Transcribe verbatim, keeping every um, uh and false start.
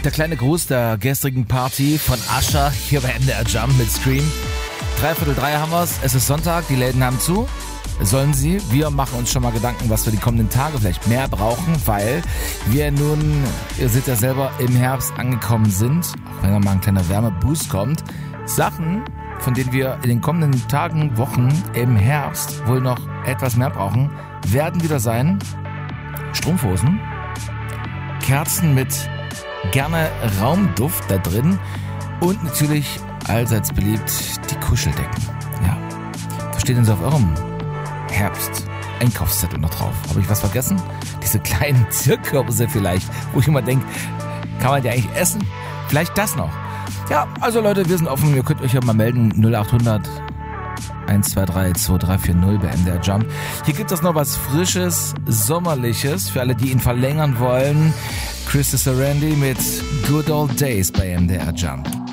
Der kleine Gruß der gestrigen Party von Usher hier bei M D R Jump mit Scream. Dreiviertel drei haben wir's. Es ist Sonntag, die Läden haben zu. Sollen sie? Wir machen uns schon mal Gedanken, was wir die kommenden Tage vielleicht mehr brauchen, weil wir nun, ihr seht ja selber, im Herbst angekommen sind. Auch wenn da mal ein kleiner Wärmeboost kommt. Sachen, von denen wir in den kommenden Tagen, Wochen im Herbst wohl noch etwas mehr brauchen, werden wieder sein Strumpfhosen, Kerzen mit gerne Raumduft da drin und natürlich allseits beliebt die Kuscheldecken. Ja, was steht denn so auf eurem Herbst-Einkaufszettel noch drauf? Habe ich was vergessen? Diese kleinen Zirkürbisse vielleicht, wo ich immer denke, kann man die eigentlich essen? Vielleicht das noch. Ja, also Leute, wir sind offen, ihr könnt euch ja mal melden, null acht hundert eins zwei drei zwei drei vier null bei M D R Jump. Hier gibt es noch was Frisches, Sommerliches, für alle, die ihn verlängern wollen. Chris Sarandon mit Good Old Days bei M D R Jump.